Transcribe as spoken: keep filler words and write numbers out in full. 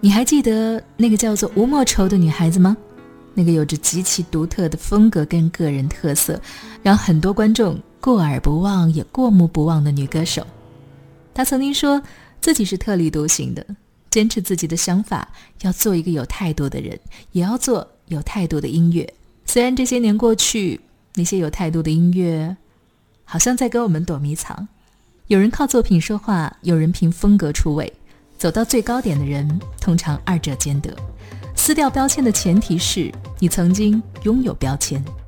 你还记得那个叫做吴莫愁的女孩子吗？那个有着极其独特的风格跟个人特色，让很多观众过耳不忘也过目不忘的女歌手。她曾经说自己是特立独行的，坚持自己的想法，要做一个有态度的人，也要做有态度的音乐。虽然这些年过去，那些有态度的音乐好像在跟我们躲迷藏。有人靠作品说话，有人凭风格出位，走到最高点的人通常二者兼得。撕掉标签的前提是你曾经拥有标签。